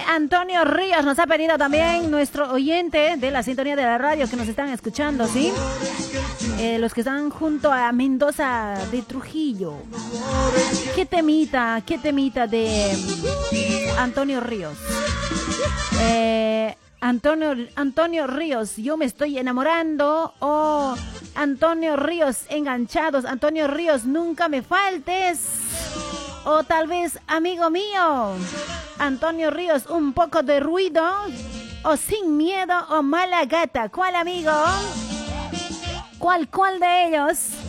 Antonio Ríos nos ha pedido también, nuestro oyente de la sintonía de la radio que nos están escuchando, ¿sí? Los que están junto a Mendoza de Trujillo. ¿Qué temita de Antonio Ríos? Antonio Ríos, yo me estoy enamorando. Oh, Antonio Ríos, enganchados. Antonio Ríos, nunca me faltes. O tal vez, amigo mío. Antonio Ríos, un poco de ruido. O sin miedo o mala gata. ¿Cuál, amigo? ¿Cuál de ellos?